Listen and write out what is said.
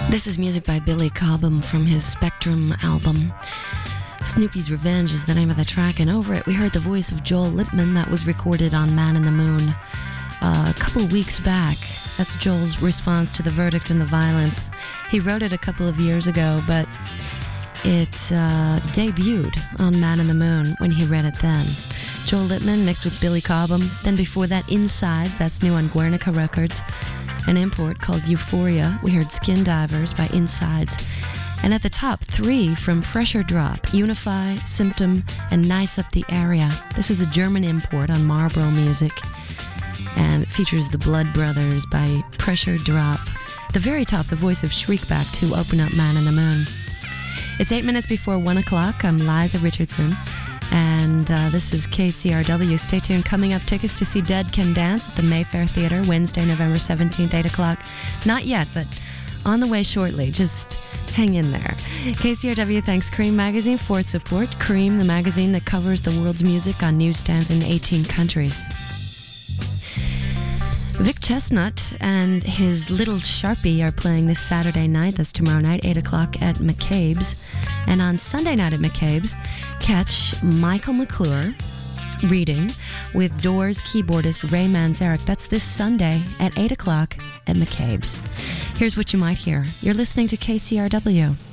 This is music by Billy Cobham from his Spectrum album. Snoopy's Revenge is the name of the track, and over it we heard the voice of Joel Lippman that was recorded on Man in the Moon a couple weeks back. That's Joel's response to the verdict and the violence. He wrote it a couple of years ago, but it debuted on Man in the Moon when he read it then. Joel Lippman mixed with Billy Cobham. Then before that, Insides, that's new on Guernica Records. An import called Euphoria. We heard Skin Divers by Insides. And at the top, 3 from Pressure Drop, Unify, Symptom, and Nice Up the Area. This is a German import on Marlboro Music, and it features the Blood Brothers by Pressure Drop. The very top, the voice of Shriekback to open up Man in the Moon. It's 8 minutes before 1 o'clock. I'm Liza Richardson, and this is KCRW. Stay tuned. Coming up, tickets to see Dead Can Dance at the Mayfair Theatre, Wednesday, November 17th, 8 o'clock. Not yet, but on the way shortly. Just hang in there. KCRW thanks Cream Magazine for its support. Cream, the magazine that covers the world's music on newsstands in 18 countries. Vic Chestnut and his Little Sharpie are playing this Saturday night. That's tomorrow night, 8 o'clock at McCabe's. And on Sunday night at McCabe's, catch Michael McClure reading with Doors keyboardist Ray Manzarek. That's this Sunday at 8 o'clock at McCabe's. Here's what you might hear. You're listening to KCRW.